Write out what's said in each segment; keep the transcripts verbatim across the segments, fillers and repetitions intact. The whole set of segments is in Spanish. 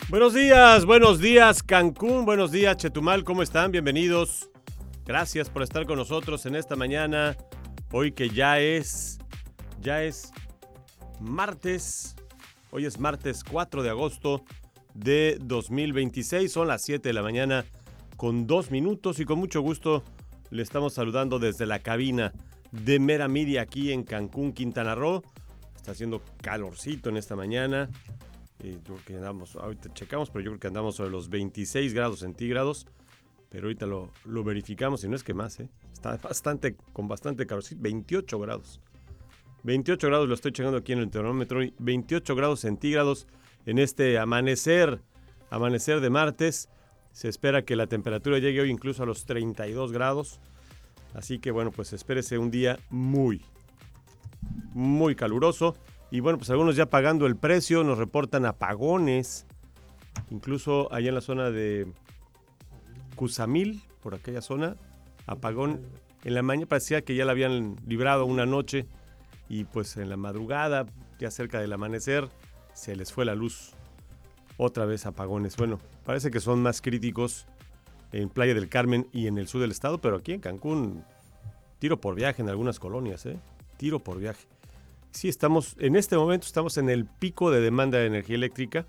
Buenos días, buenos días Cancún, buenos días Chetumal, ¿cómo están? Bienvenidos. Gracias por estar con nosotros en esta mañana. Hoy que ya es, ya es martes, hoy es martes cuatro de agosto de dos mil veintiséis, son las siete de la mañana con dos minutos y con mucho gusto le estamos saludando desde la cabina de Mera Media aquí en Cancún, Quintana Roo. Está haciendo calorcito en esta mañana. Y yo creo que andamos, ahorita checamos, pero yo creo que andamos sobre los veintiséis grados centígrados. Pero ahorita lo, lo verificamos y no es que más, ¿eh? Está bastante, con bastante calor, sí, veintiocho grados. veintiocho grados lo estoy checando aquí en el termómetro. veintiocho grados centígrados en este amanecer, amanecer de martes. Se espera que la temperatura llegue hoy incluso a los treinta y dos grados. Así que bueno, pues espérese un día muy, muy caluroso. Y bueno, pues algunos ya pagando el precio, nos reportan apagones, incluso allá en la zona de Cuzamil, por aquella zona, apagón. En la mañana parecía que ya la habían librado una noche y pues en la madrugada, ya cerca del amanecer, se les fue la luz. Otra vez apagones. Bueno, parece que son más críticos en Playa del Carmen y en el sur del estado, pero aquí en Cancún, tiro por viaje en algunas colonias, ¿eh? Tiro por viaje. Sí, estamos, en este momento estamos en el pico de demanda de energía eléctrica.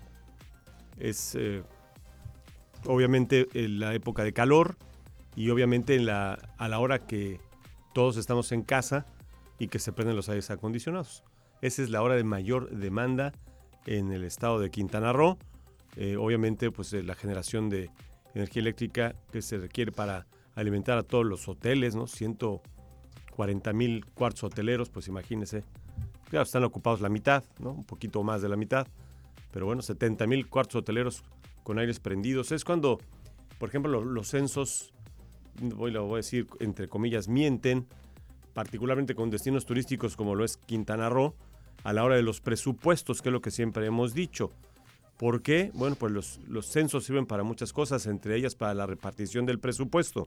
Es eh, obviamente en la época de calor y obviamente en la, a la hora que todos estamos en casa y que se prenden los aires acondicionados. Esa es la hora de mayor demanda en el estado de Quintana Roo. Eh, obviamente, pues eh, la generación de energía eléctrica que se requiere para alimentar a todos los hoteles, ¿no? ciento cuarenta mil cuartos hoteleros, pues imagínense. Claro, están ocupados la mitad, ¿no? Un poquito más de la mitad. Pero bueno, setenta mil cuartos hoteleros con aires prendidos. Es cuando, por ejemplo, los, los censos, voy, lo voy a decir entre comillas, mienten, particularmente con destinos turísticos como lo es Quintana Roo, a la hora de los presupuestos, que es lo que siempre hemos dicho. ¿Por qué? Bueno, pues los, los censos sirven para muchas cosas, entre ellas para la repartición del presupuesto.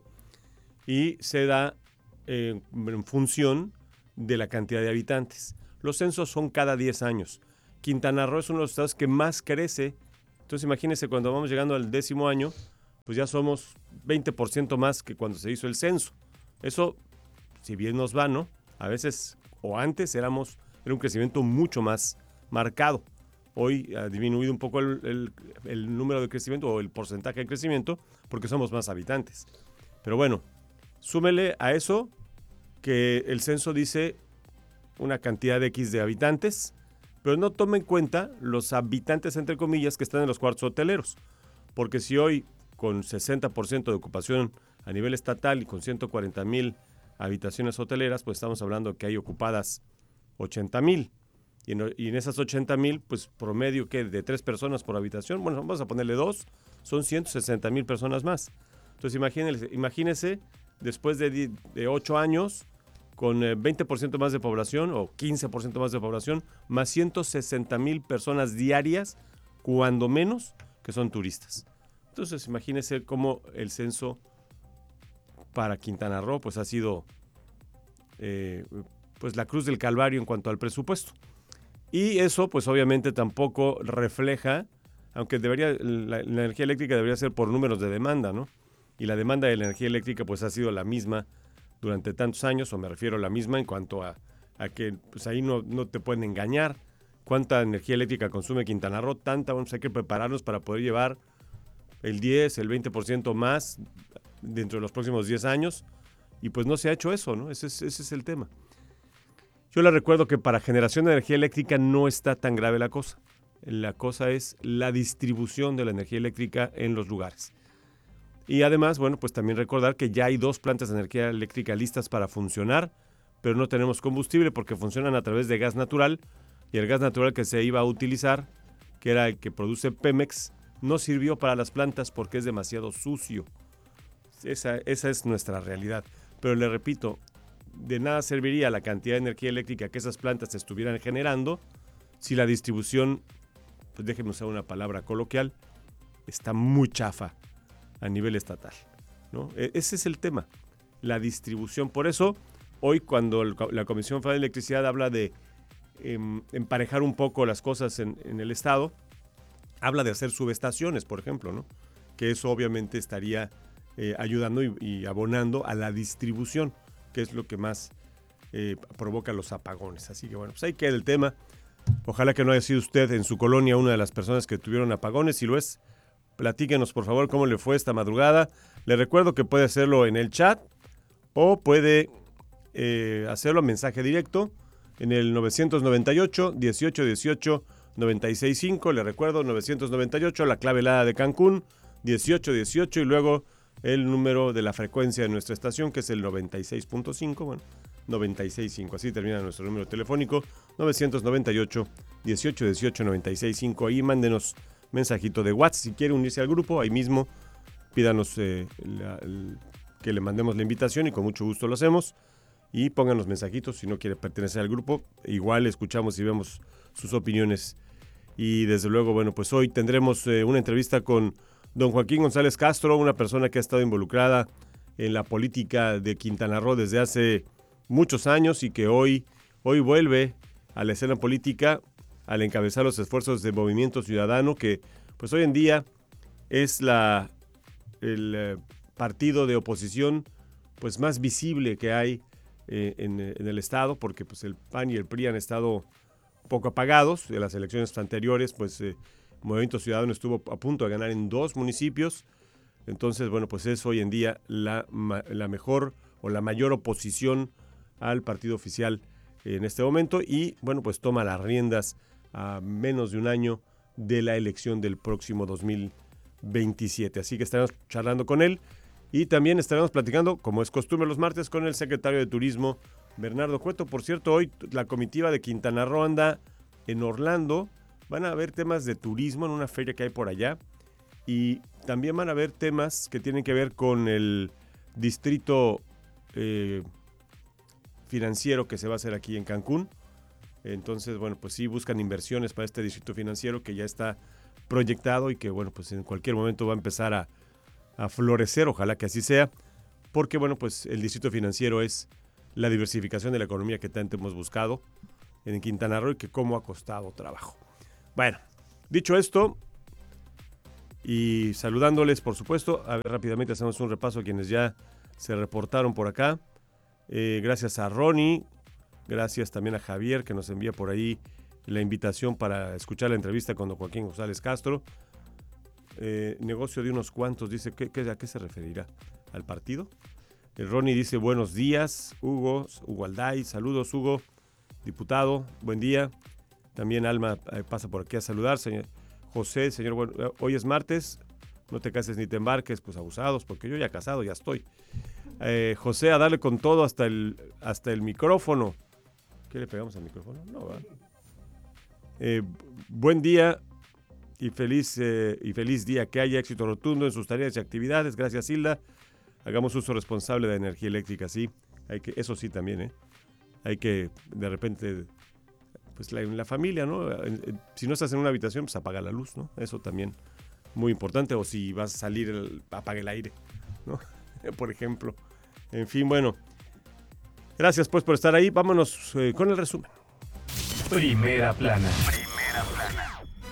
Y se da eh, en función de la cantidad de habitantes. Los censos son cada diez años. Quintana Roo es uno de los estados que más crece. Entonces imagínense, cuando vamos llegando al décimo año, pues ya somos veinte por ciento más que cuando se hizo el censo. Eso, si bien nos va, ¿no? A veces, o antes, éramos, era un crecimiento mucho más marcado. Hoy ha disminuido un poco el, el, el número de crecimiento o el porcentaje de crecimiento porque somos más habitantes. Pero bueno, súmele a eso que el censo dice una cantidad de X de habitantes, pero no toma en cuenta los habitantes, entre comillas, que están en los cuartos hoteleros. Porque si hoy, con sesenta por ciento de ocupación a nivel estatal y con ciento cuarenta mil habitaciones hoteleras, pues estamos hablando que hay ocupadas ochenta mil. Y en, y en esas ochenta mil, pues promedio que de tres personas por habitación, bueno, vamos a ponerle dos, son ciento sesenta mil personas más. Entonces imagínense, imagínense después de, de ocho años, con veinte por ciento más de población o quince por ciento más de población, más ciento sesenta mil personas diarias, cuando menos, que son turistas. Entonces, imagínense cómo el censo para Quintana Roo pues, ha sido eh, pues, la cruz del Calvario en cuanto al presupuesto. Y eso, pues obviamente tampoco refleja, aunque debería, la, la energía eléctrica debería ser por números de demanda, ¿no? Y la demanda de la energía eléctrica pues ha sido la misma durante tantos años, o me refiero a la misma en cuanto a, a que pues ahí no, no te pueden engañar. ¿Cuánta energía eléctrica consume Quintana Roo? Tanta, vamos a hay que prepararnos para poder llevar el diez, el veinte por ciento más dentro de los próximos diez años. Y pues no se ha hecho eso, ¿no? Ese es, ese es el tema. Yo le recuerdo que para generación de energía eléctrica no está tan grave la cosa. La cosa es la distribución de la energía eléctrica en los lugares. Y además, bueno, pues también recordar que ya hay dos plantas de energía eléctrica listas para funcionar, pero no tenemos combustible porque funcionan a través de gas natural, y el gas natural que se iba a utilizar, que era el que produce Pemex, no sirvió para las plantas porque es demasiado sucio. Esa, esa es nuestra realidad. Pero le repito, de nada serviría la cantidad de energía eléctrica que esas plantas estuvieran generando si la distribución, pues déjenme usar una palabra coloquial, está muy chafa a nivel estatal, ¿no? Ese es el tema, la distribución. Por eso, hoy cuando la Comisión Federal de Electricidad habla de eh, emparejar un poco las cosas en, en el Estado, habla de hacer subestaciones, por ejemplo, ¿no? Que eso obviamente estaría eh, ayudando y, y abonando a la distribución, que es lo que más eh, provoca los apagones. Así que bueno, pues ahí queda el tema. Ojalá que no haya sido usted en su colonia una de las personas que tuvieron apagones. Si lo es, platíquenos por favor cómo le fue esta madrugada. Le recuerdo que puede hacerlo en el chat o puede eh, hacerlo en mensaje directo en el nueve nueve ocho, dieciocho dieciocho, noventa y seis cinco. Le recuerdo, nueve nueve ocho, la clave helada de Cancún, dieciocho dieciocho, y luego el número de la frecuencia de nuestra estación, que es el noventa y seis punto cinco, bueno, noventa y seis punto cinco, así termina nuestro número telefónico, nueve nueve ocho, dieciocho dieciocho, noventa y seis cinco. Ahí mándenos mensajito de WhatsApp si quiere unirse al grupo, ahí mismo pídanos eh, la, el, que le mandemos la invitación y con mucho gusto lo hacemos. Y pónganos mensajitos si no quiere pertenecer al grupo. Igual escuchamos y vemos sus opiniones. Y desde luego, bueno, pues hoy tendremos eh, una entrevista con don Joaquín González Castro, una persona que ha estado involucrada en la política de Quintana Roo desde hace muchos años y que hoy, hoy vuelve a la escena política al encabezar los esfuerzos de Movimiento Ciudadano, que pues hoy en día es la, el eh, partido de oposición pues más visible que hay Eh, en, en el estado, porque pues el P A N y el P R I han estado poco apagados. En las elecciones anteriores, pues eh, Movimiento Ciudadano estuvo a punto de ganar en dos municipios. Entonces, bueno, pues es hoy en día la, la mejor o la mayor oposición al partido oficial en este momento y, bueno, pues toma las riendas a menos de un año de la elección del próximo dos mil veintisiete. Así que estaremos charlando con él. Y también estaremos platicando, como es costumbre los martes, con el secretario de Turismo, Bernardo Cueto. Por cierto, hoy la comitiva de Quintana Roo anda en Orlando. Van a haber temas de turismo en una feria que hay por allá. Y también van a haber temas que tienen que ver con el distrito eh, financiero que se va a hacer aquí en Cancún. Entonces, bueno, pues sí, buscan inversiones para este distrito financiero que ya está proyectado y que, bueno, pues en cualquier momento va a empezar a a florecer, ojalá que así sea, porque bueno, pues el distrito financiero es la diversificación de la economía que tanto hemos buscado en Quintana Roo y que cómo ha costado trabajo. Bueno, dicho esto, y saludándoles por supuesto, a ver, rápidamente hacemos un repaso a quienes ya se reportaron por acá. Eh, gracias a Ronnie, gracias también a Javier que nos envía por ahí la invitación para escuchar la entrevista con don Joaquín González Castro. Eh, negocio de unos cuantos, dice, ¿qué, qué, ¿a qué se referirá? ¿Al partido? El Ronnie dice, buenos días, Hugo, Hugo Alday, saludos, Hugo, diputado, buen día. También Alma eh, pasa por aquí a saludar, señor José, señor, bueno, hoy es martes, no te cases ni te embarques, pues abusados, porque yo ya casado, ya estoy. Eh, José, a darle con todo hasta el, hasta el micrófono. ¿Qué le pegamos al micrófono? No, ¿verdad? Eh, buen día. Y feliz, eh, y feliz día, que haya éxito rotundo en sus tareas y actividades. Gracias, Hilda. Hagamos uso responsable de energía eléctrica, sí. Hay que, eso sí también, ¿eh? Hay que, de repente, pues la, la familia, ¿no? Si no estás en una habitación, pues apaga la luz, ¿no? Eso también muy importante. O si vas a salir, el, apaga el aire, ¿no? Por ejemplo. En fin, bueno. Gracias, pues, por estar ahí. Vámonos eh, con el resumen. Primera plana. Primera plana.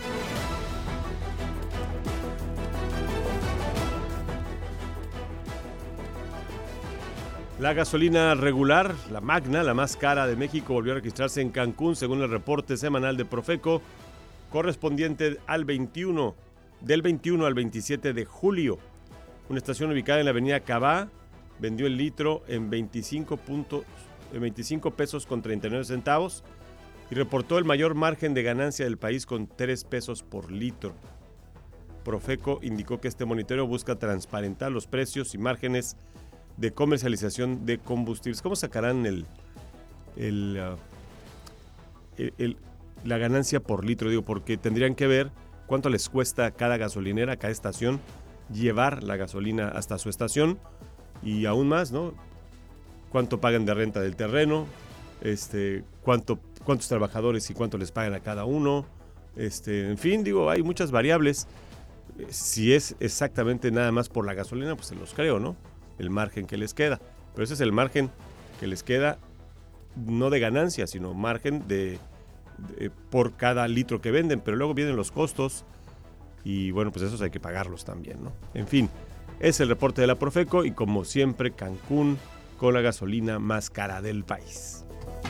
La gasolina regular, la Magna, la más cara de México, volvió a registrarse en Cancún según el reporte semanal de Profeco, correspondiente al veintiuno, del veintiuno al veintisiete de julio. Una estación ubicada en la avenida Cabá vendió el litro en veinticinco, puntos, en veinticinco pesos con treinta y nueve centavos y reportó el mayor margen de ganancia del país con tres pesos por litro. Profeco indicó que este monitoreo busca transparentar los precios y márgenes de comercialización de combustibles. ¿Cómo sacarán el, el, uh, el, el, la ganancia por litro? Digo, porque tendrían que ver cuánto les cuesta a cada gasolinera, a cada estación, llevar la gasolina hasta su estación y aún más, ¿no? Cuánto pagan de renta del terreno, este, cuánto, cuántos trabajadores y cuánto les pagan a cada uno. Este, en fin, digo, hay muchas variables. Si es exactamente nada más por la gasolina, pues se los creo, ¿no? El margen que les queda, pero ese es el margen que les queda no de ganancia, sino margen de, de por cada litro que venden, pero luego vienen los costos y bueno, pues esos hay que pagarlos también, ¿no? En fin, es el reporte de la Profeco y como siempre Cancún con la gasolina más cara del país.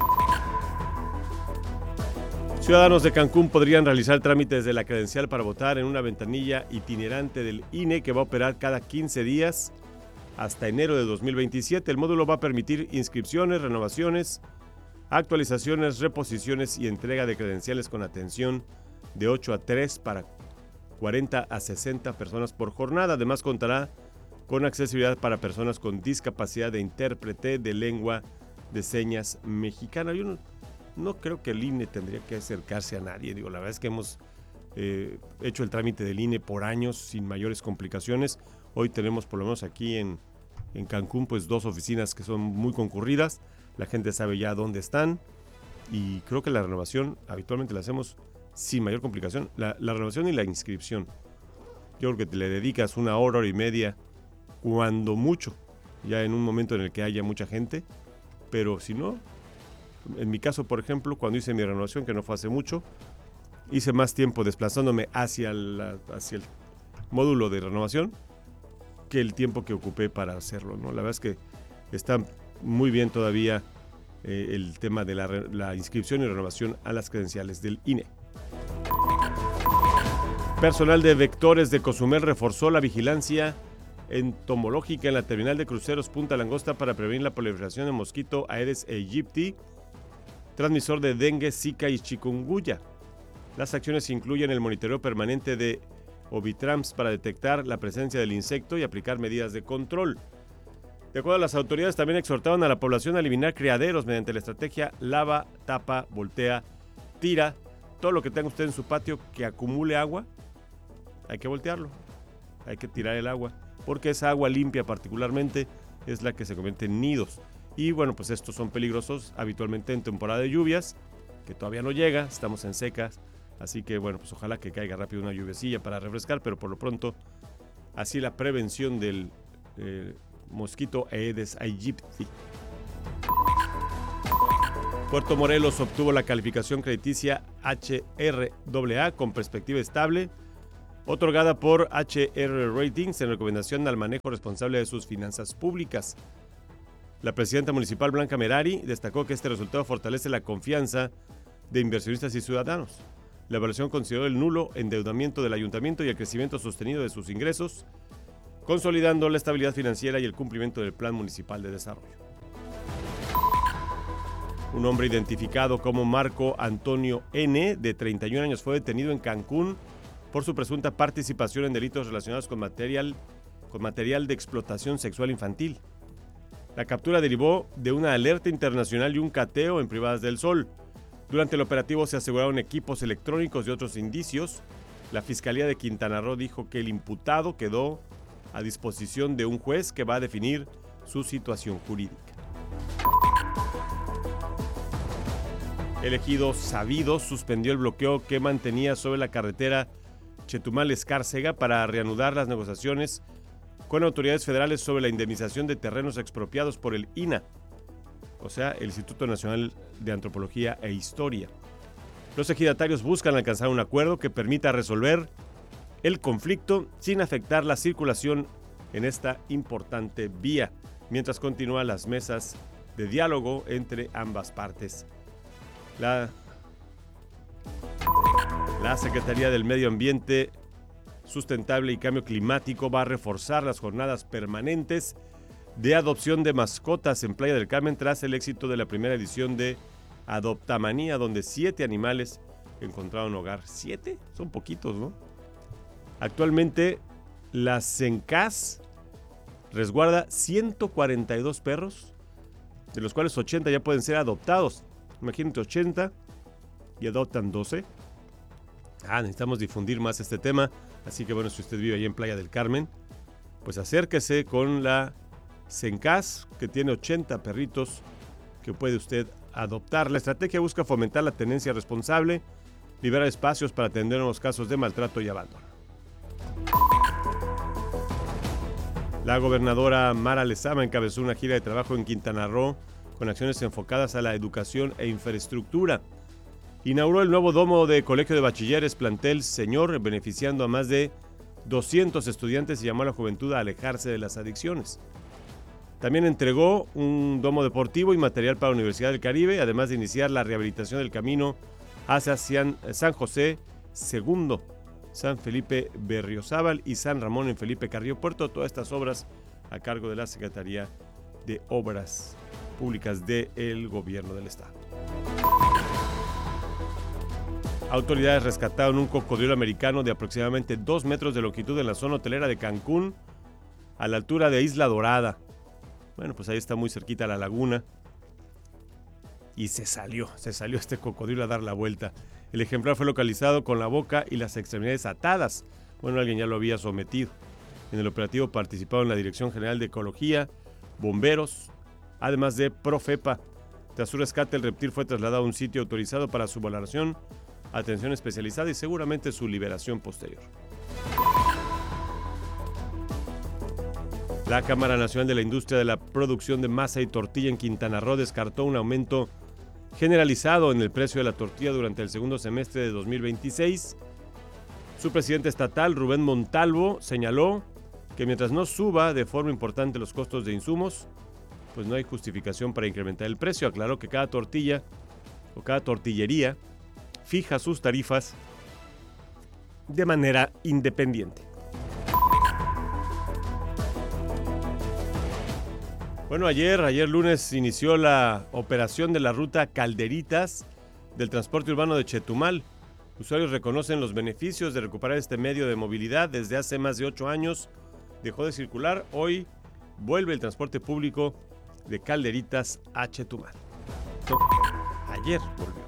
Ciudadanos de Cancún podrían realizar trámites de la credencial para votar en una ventanilla itinerante del I N E que va a operar cada quince días hasta enero de dos mil veintisiete. El módulo va a permitir inscripciones, renovaciones, actualizaciones, reposiciones y entrega de credenciales con atención de ocho a tres para cuarenta a sesenta personas por jornada. Además contará con accesibilidad para personas con discapacidad de intérprete de lengua de señas mexicana. Yo no, no creo que el I N E tendría que acercarse a nadie. Digo, la verdad es que hemos eh, hecho el trámite del I N E por años sin mayores complicaciones. Hoy tenemos por lo menos aquí en, en Cancún pues dos oficinas que son muy concurridas. La gente sabe ya dónde están y creo que la renovación habitualmente la hacemos sin mayor complicación. La, la renovación y la inscripción. Yo creo que te le dedicas una hora, hora y media, cuando mucho, ya en un momento en el que haya mucha gente. Pero si no, en mi caso, por ejemplo, cuando hice mi renovación, que no fue hace mucho, hice más tiempo desplazándome hacia, la, hacia el módulo de renovación que el tiempo que ocupé para hacerlo, ¿no? La verdad es que está muy bien todavía eh, el tema de la, la inscripción y renovación a las credenciales del I N E. Personal de Vectores de Cozumel reforzó la vigilancia entomológica en la terminal de cruceros Punta Langosta para prevenir la proliferación de mosquito Aedes aegypti, transmisor de dengue, zika y chikungunya. Las acciones incluyen el monitoreo permanente de Ovitrams para detectar la presencia del insecto y aplicar medidas de control. De acuerdo a las autoridades, también exhortaron a la población a eliminar criaderos mediante la estrategia lava, tapa, voltea, tira. Todo lo que tenga usted en su patio que acumule agua, hay que voltearlo, hay que tirar el agua, porque esa agua limpia particularmente es la que se convierte en nidos. Y bueno, pues estos son peligrosos habitualmente en temporada de lluvias, que todavía no llega, estamos en secas, así que bueno, pues ojalá que caiga rápido una lluviecilla para refrescar, pero por lo pronto, así la prevención del eh, mosquito Aedes aegypti. Puerto Morelos obtuvo la calificación crediticia H R A A con perspectiva estable, otorgada por H R Ratings en recomendación al manejo responsable de sus finanzas públicas. La presidenta municipal Blanca Merari destacó que este resultado fortalece la confianza de inversionistas y ciudadanos. La evaluación consideró el nulo endeudamiento del ayuntamiento y el crecimiento sostenido de sus ingresos, consolidando la estabilidad financiera y el cumplimiento del Plan Municipal de Desarrollo. Un hombre identificado como Marco Antonio N., de treinta y un años, fue detenido en Cancún por su presunta participación en delitos relacionados con material, con material de explotación sexual infantil. La captura derivó de una alerta internacional y un cateo en Privadas del Sol. Durante el operativo se aseguraron equipos electrónicos y otros indicios. La Fiscalía de Quintana Roo dijo que el imputado quedó a disposición de un juez que va a definir su situación jurídica. El ejido Sabido suspendió el bloqueo que mantenía sobre la carretera Chetumal-Escárcega para reanudar las negociaciones con autoridades federales sobre la indemnización de terrenos expropiados por el I N A, o sea, el Instituto Nacional de Antropología e Historia. Los ejidatarios buscan alcanzar un acuerdo que permita resolver el conflicto sin afectar la circulación en esta importante vía, mientras continúan las mesas de diálogo entre ambas partes. La, la Secretaría del Medio Ambiente Sustentable y Cambio Climático va a reforzar las jornadas permanentes de adopción de mascotas en Playa del Carmen tras el éxito de la primera edición de Adoptamanía, donde siete animales encontraron hogar. ¿Siete? Son poquitos, ¿no? Actualmente, la CENCAS resguarda ciento cuarenta y dos perros, de los cuales ochenta ya pueden ser adoptados. Imagínate, ochenta y adoptan doce. Ah, necesitamos difundir más este tema. Así que bueno, si usted vive ahí en Playa del Carmen, pues acérquese con la CENCAS, que tiene ochenta perritos que puede usted adoptar. La estrategia busca fomentar la tenencia responsable, liberar espacios para atender nuevos casos de maltrato y abandono. La gobernadora Mara Lezama encabezó una gira de trabajo en Quintana Roo con acciones enfocadas a la educación e infraestructura. Inauguró el nuevo domo de Colegio de Bachilleres Plantel Señor, beneficiando a más de doscientos estudiantes y llamó a la juventud a alejarse de las adicciones. También entregó un domo deportivo y material para la Universidad del Caribe, además de iniciar la rehabilitación del camino hacia San José segundo, San Felipe Berriozábal y San Ramón en Felipe Carrillo Puerto. Todas estas obras a cargo de la Secretaría de Obras Públicas del Gobierno del Estado. Autoridades rescataron un cocodrilo americano de aproximadamente dos metros de longitud en la zona hotelera de Cancún, a la altura de Isla Dorada. Bueno, pues ahí está muy cerquita la laguna. Y se salió, se salió este cocodrilo a dar la vuelta. El ejemplar fue localizado con la boca y las extremidades atadas. Bueno, alguien ya lo había sometido. En el operativo participaron la Dirección General de Ecología, bomberos, además de Profepa. Tras su rescate, el reptil fue trasladado a un sitio autorizado para su valoración, atención especializada y seguramente su liberación posterior. La Cámara Nacional de la Industria de la Producción de Masa y Tortilla en Quintana Roo descartó un aumento generalizado en el precio de la tortilla durante el segundo semestre de dos mil veintiséis. Su presidente estatal, Rubén Montalvo, señaló que mientras no suba de forma importante los costos de insumos, pues no hay justificación para incrementar el precio. Aclaró que cada tortilla o cada tortillería fija sus tarifas de manera independiente. Bueno, ayer, ayer lunes inició la operación de la ruta Calderitas del transporte urbano de Chetumal. Usuarios reconocen los beneficios de recuperar este medio de movilidad. Desde hace más de ocho años dejó de circular. Hoy vuelve el transporte público de Calderitas a Chetumal. Ayer volvió.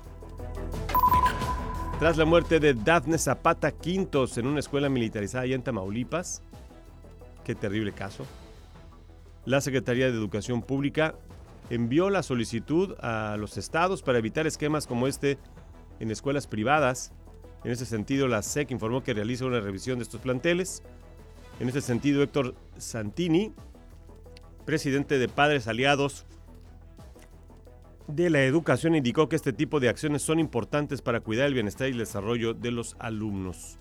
Tras la muerte de Dafne Zapata Quintos en una escuela militarizada allá en Tamaulipas, qué terrible caso, la Secretaría de Educación Pública envió la solicitud a los estados para evitar esquemas como este en escuelas privadas. En ese sentido, la S E C informó que realiza una revisión de estos planteles. En ese sentido, Héctor Santini, presidente de Padres Aliados de la Educación, indicó que este tipo de acciones son importantes para cuidar el bienestar y el desarrollo de los alumnos.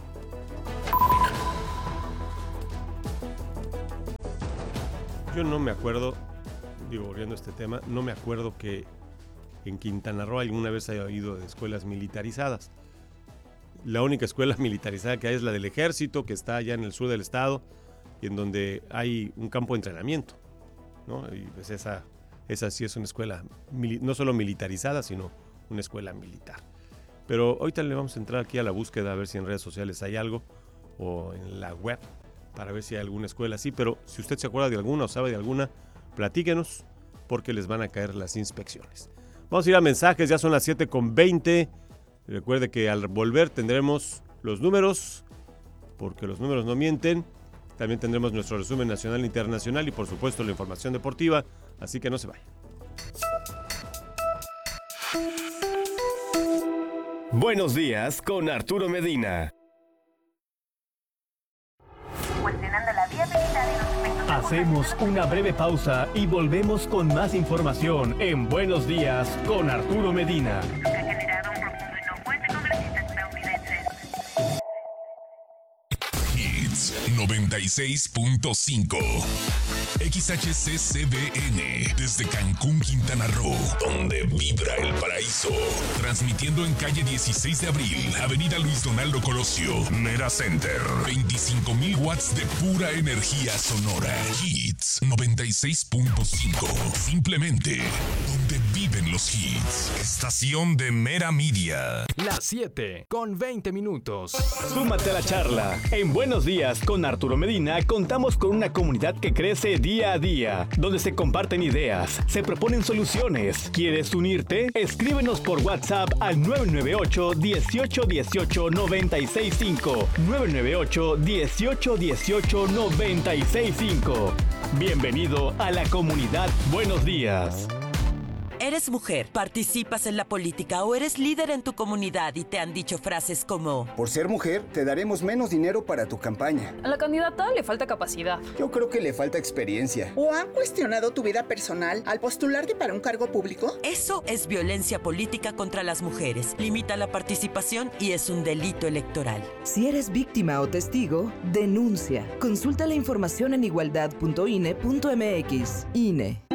Yo no me acuerdo, digo, volviendo a este tema, no me acuerdo que en Quintana Roo alguna vez haya habido de escuelas militarizadas. La única escuela militarizada que hay es la del Ejército, que está allá en el sur del estado, y en donde hay un campo de entrenamiento, ¿no? Y pues esa, esa sí es una escuela no solo militarizada, sino una escuela militar. Pero ahorita le vamos a entrar aquí a la búsqueda a ver si en redes sociales hay algo, o en la web, para ver si hay alguna escuela así. Pero si usted se acuerda de alguna o sabe de alguna, platíquenos, porque les van a caer las inspecciones. Vamos a ir a mensajes, ya son las siete con veinte. Recuerde que al volver tendremos los números, porque los números no mienten. También tendremos nuestro resumen nacional e internacional y por supuesto la información deportiva, así que no se vaya. Buenos días con Arturo Medina. Hacemos una breve pausa y volvemos con más información en Buenos días con Arturo Medina. Hits noventa y seis punto cinco. X H C C B N desde Cancún, Quintana Roo, donde vibra el paraíso. Transmitiendo en calle dieciséis de abril, avenida Luis Donaldo Colosio, Mera Center. veinticinco mil watts de pura energía sonora. Hits noventa y seis punto cinco. Simplemente donde viven los hits. Estación de Mera Media. Las siete con veinte minutos. Súmate a la charla. En Buenos días con Arturo Medina contamos con una comunidad que crece día a día, donde se comparten ideas, se proponen soluciones. ¿Quieres unirte? Escríbenos por WhatsApp al nueve nueve ocho, dieciocho dieciocho, noventa y seis cinco. nueve nueve ocho, dieciocho dieciocho, noventa y seis cinco. Bienvenido a la comunidad Buenos días. Eres mujer, participas en la política o eres líder en tu comunidad y te han dicho frases como: por ser mujer, te daremos menos dinero para tu campaña. A la candidata le falta capacidad. Yo creo que le falta experiencia. ¿O han cuestionado tu vida personal al postularte para un cargo público? Eso es violencia política contra las mujeres. Limita la participación y es un delito electoral. Si eres víctima o testigo, denuncia. Consulta la información en igualdad punto i n e punto m x. I N E.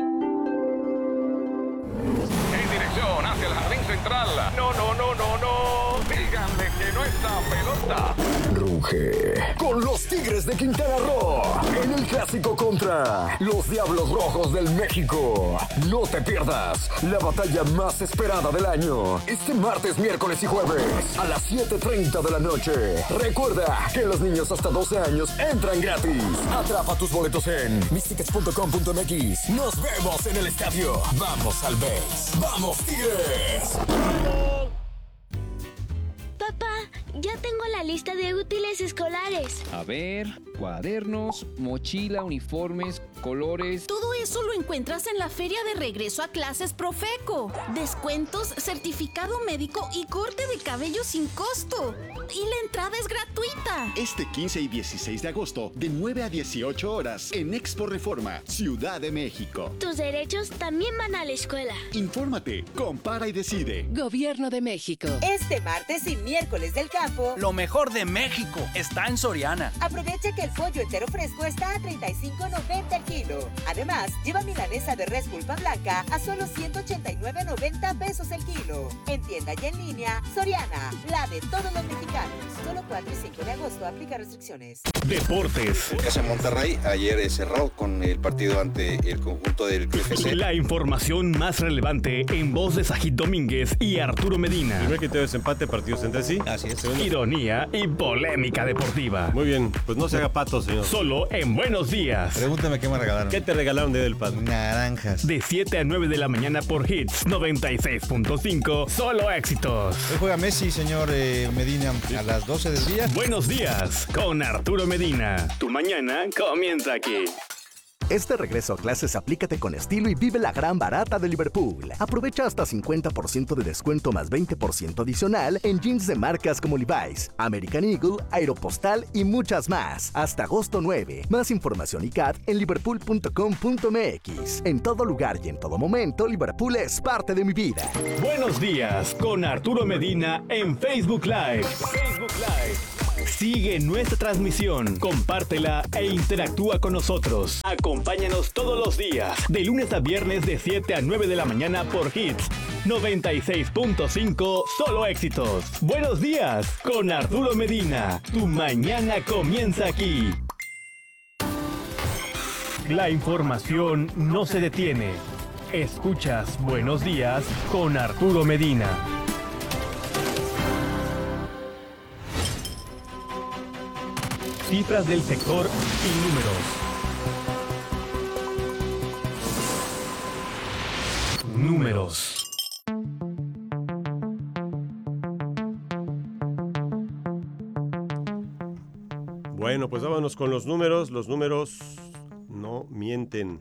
En dirección hacia el jardín central. No, no, no, no, no. Díganle que no está pelota. Ruge con los Tigres de Quintana Roo en el clásico contra los Diablos Rojos del México. No te pierdas la batalla más esperada del año este martes, miércoles y jueves a las siete treinta de la noche. Recuerda que los niños hasta doce años entran gratis. Atrapa tus boletos en mis tickets punto com punto m x. Nos vemos en el estadio. Vamos al base. ¡Vamos, Tigres! Papá, ya tengo la lista de útiles escolares. A ver, cuadernos, mochila, uniformes, colores. Todo eso lo encuentras en la feria de regreso a clases Profeco. Descuentos, certificado médico y corte de cabello sin costo. Y la entrada es gratuita. Este quince y dieciséis de agosto, de nueve a dieciocho horas, en Expo Reforma, Ciudad de México. Tus derechos también van a la escuela. Infórmate, compara y decide. Gobierno de México. Este martes y miércoles del campo, lo mejor de México está en Soriana. Aprovecha que el pollo entero fresco está a treinta y cinco noventa el kilo. Además, lleva milanesa de res pulpa blanca a solo ciento ochenta y nueve noventa pesos el kilo. En tienda y en línea, Soriana, la de todos los mexicanos. Solo cuatro y cinco de agosto, aplica restricciones. Deportes. En Monterrey, ayer cerró con el partido ante el conjunto del Club F C. La información más relevante en voz de Sajid Domínguez y Arturo Medina. Primer criterio de desempate, partidos entre sí. Así es. Ironía y polémica deportiva. Muy bien, pues no se haga pato, señor. Solo en Buenos Días. Pregúntame qué me regalaron. ¿Qué te regalaron de del Pato? Naranjas. De siete a nueve de la mañana por Hits noventa y seis punto cinco. Solo éxitos. Hoy juega Messi, señor eh, Medina, a las doce del día. Buenos Días con Arturo Medina. Tu mañana comienza aquí. Este regreso a clases aplícate con estilo y vive la gran barata de Liverpool. Aprovecha hasta cincuenta por ciento de descuento más veinte por ciento adicional en jeans de marcas como Levi's, American Eagle, Aeropostal y muchas más. Hasta agosto nueve. Más información y C A D en liverpool punto com punto m x. En todo lugar y en todo momento, Liverpool es parte de mi vida. Buenos Días con Arturo Medina en Facebook Live. Facebook Live. Sigue nuestra transmisión, compártela e interactúa con nosotros. Acompáñanos todos los días, de lunes a viernes de siete a nueve de la mañana por Hits noventa y seis punto cinco, solo éxitos. Buenos días con Arturo Medina. Tu mañana comienza aquí. La información no se detiene. Escuchas Buenos Días con Arturo Medina. Cifras del sector y números. Números. Bueno, pues vámonos con los números. Los números no mienten.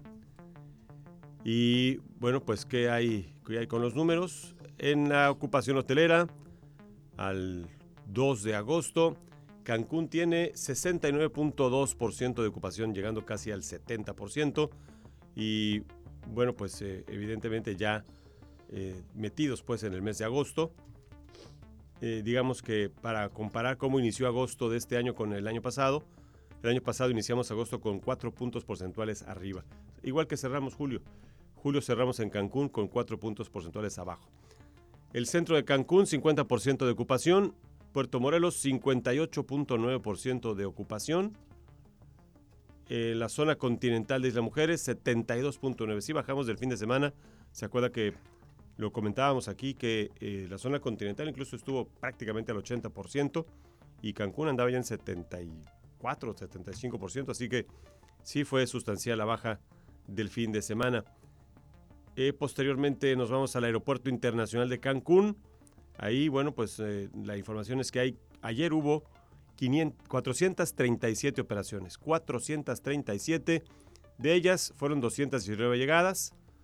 Y bueno, pues ¿qué hay, qué hay con los números? En la ocupación hotelera, al dos de agosto, Cancún tiene sesenta y nueve punto dos por ciento de ocupación, llegando casi al setenta por ciento. Y bueno, pues eh, evidentemente ya eh, metidos pues en el mes de agosto. Eh, digamos que para comparar cómo inició agosto de este año con el año pasado, el año pasado iniciamos agosto con cuatro puntos porcentuales arriba. Igual que cerramos julio. Julio cerramos en Cancún con cuatro puntos porcentuales abajo. El centro de Cancún, cincuenta por ciento de ocupación. Puerto Morelos, cincuenta y ocho punto nueve por ciento de ocupación. Eh, la zona continental de Isla Mujeres, setenta y dos punto nueve por ciento. Sí bajamos del fin de semana. Se acuerda que lo comentábamos aquí, que eh, la zona continental incluso estuvo prácticamente al ochenta por ciento y Cancún andaba ya en setenta y cuatro, setenta y cinco por ciento. Así que sí fue sustancial la baja del fin de semana. Eh, posteriormente nos vamos al Aeropuerto Internacional de Cancún. Ahí, bueno, pues eh, la información es que hay, ayer hubo quinientas, cuatrocientas treinta y siete operaciones. cuatrocientas treinta y siete. De ellas fueron doscientas diecinueve llegadas,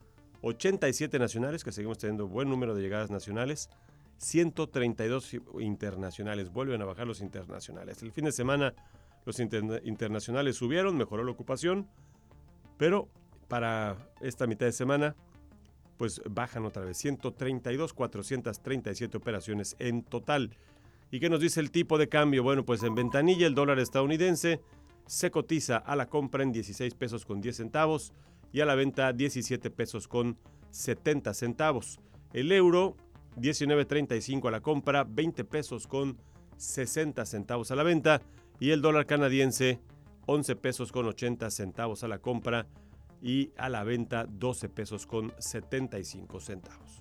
ochenta y siete nacionales, que seguimos teniendo buen número de llegadas nacionales, ciento treinta y dos internacionales, vuelven a bajar los internacionales. El fin de semana los interna- internacionales subieron, mejoró la ocupación, pero para esta mitad de semana pues bajan otra vez, ciento treinta y dos, cuatrocientas treinta y siete operaciones en total. ¿Y qué nos dice el tipo de cambio? Bueno, pues en ventanilla el dólar estadounidense se cotiza a la compra en dieciséis pesos con diez centavos y a la venta diecisiete pesos con setenta centavos. El euro, diecinueve treinta y cinco a la compra, veinte pesos con sesenta centavos a la venta. Y el dólar canadiense, once pesos con ochenta centavos a la compra y a la venta doce pesos con setenta y cinco centavos.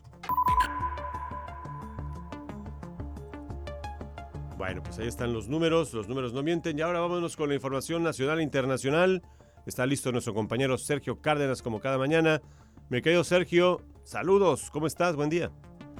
Bueno, pues ahí están los números, los números no mienten. Y ahora vámonos con la información nacional e internacional. Está listo nuestro compañero Sergio Cárdenas como cada mañana. Mi querido Sergio, saludos, ¿cómo estás? Buen día.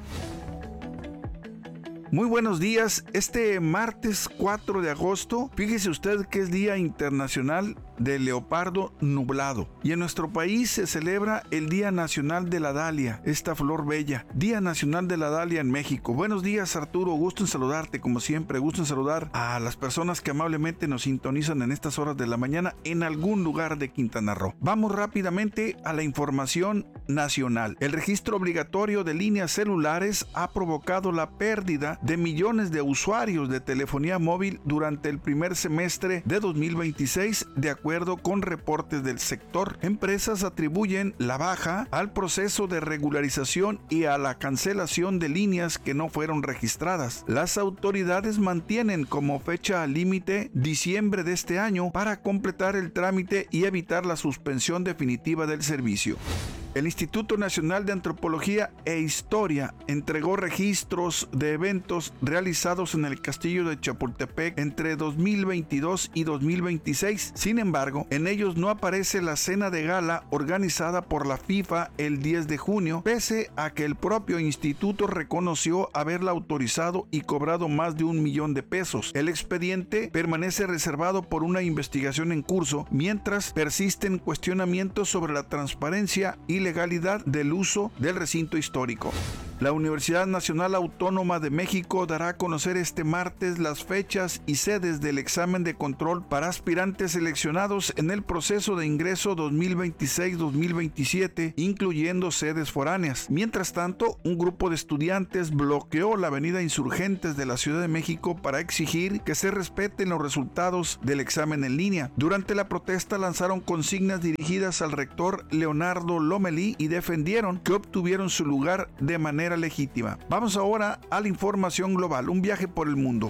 Muy buenos días. Este martes cuatro de agosto, fíjese usted que es Día Internacional del Leopardo Nublado. Y en nuestro país se celebra el Día Nacional de la Dalia, esta flor bella. Día Nacional de la Dalia en México. Buenos días, Arturo. Gusto en saludarte, como siempre. Gusto en saludar a las personas que amablemente nos sintonizan en estas horas de la mañana en algún lugar de Quintana Roo. Vamos rápidamente a la información nacional. El registro obligatorio de líneas celulares ha provocado la pérdida de millones de usuarios de telefonía móvil durante el primer semestre de dos mil veintiséis, de acuerdo con reportes del sector. Empresas atribuyen la baja al proceso de regularización y a la cancelación de líneas que no fueron registradas. Las autoridades mantienen como fecha límite diciembre de este año para completar el trámite y evitar la suspensión definitiva del servicio. El Instituto Nacional de Antropología e Historia entregó registros de eventos realizados en el Castillo de Chapultepec entre dos mil veintidós y dos mil veintiséis. Sin embargo, en ellos no aparece la cena de gala organizada por la FIFA el diez de junio, pese a que el propio instituto reconoció haberla autorizado y cobrado más de un millón de pesos. El expediente permanece reservado por una investigación en curso, mientras persisten cuestionamientos sobre la transparencia y legalidad del uso del recinto histórico. La Universidad Nacional Autónoma de México dará a conocer este martes las fechas y sedes del examen de control para aspirantes seleccionados en el proceso de ingreso dos mil veintiséis dos mil veintisiete, incluyendo sedes foráneas. Mientras tanto, un grupo de estudiantes bloqueó la avenida Insurgentes de la Ciudad de México para exigir que se respeten los resultados del examen en línea. Durante la protesta lanzaron consignas dirigidas al rector Leonardo Lomelí y defendieron que obtuvieron su lugar de manera legítima. Vamos ahora a la información global, un viaje por el mundo.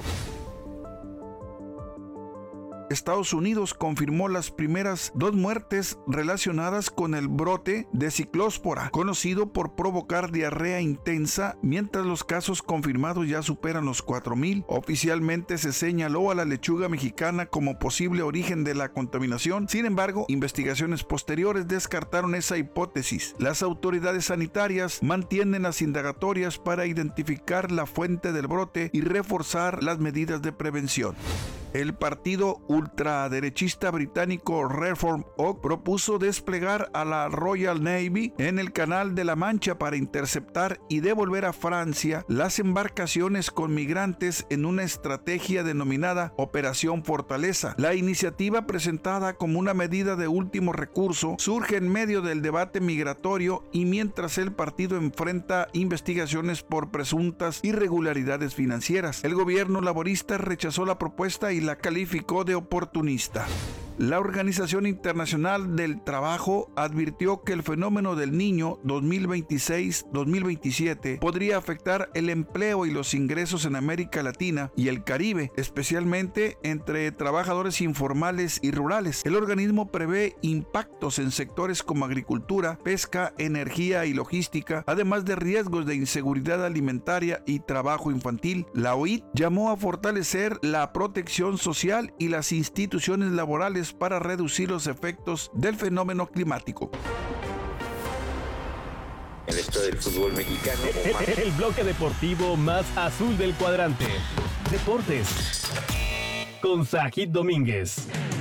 Estados Unidos confirmó las primeras dos muertes relacionadas con el brote de ciclóspora, conocido por provocar diarrea intensa, mientras los casos confirmados ya superan los cuatro mil. Oficialmente se señaló a la lechuga mexicana como posible origen de la contaminación. Sin embargo, investigaciones posteriores descartaron esa hipótesis. Las autoridades sanitarias mantienen las indagatorias para identificar la fuente del brote y reforzar las medidas de prevención. El partido ultraderechista británico Reform Oak propuso desplegar a la Royal Navy en el Canal de la Mancha para interceptar y devolver a Francia las embarcaciones con migrantes en una estrategia denominada Operación Fortaleza. La iniciativa, presentada como una medida de último recurso, surge en medio del debate migratorio y mientras el partido enfrenta investigaciones por presuntas irregularidades financieras. El gobierno laborista rechazó la propuesta y la calificó de oportunista. La Organización Internacional del Trabajo advirtió que el fenómeno del Niño dos mil veintiséis dos mil veintisiete podría afectar el empleo y los ingresos en América Latina y el Caribe, especialmente entre trabajadores informales y rurales. El organismo prevé impactos en sectores como agricultura, pesca, energía y logística, además de riesgos de inseguridad alimentaria y trabajo infantil. La O I T llamó a fortalecer la protección social y las instituciones laborales para reducir los efectos del fenómeno climático. En la historia del fútbol mexicano. El, el bloque deportivo más azul del cuadrante. Deportes. Con Sajid Domínguez.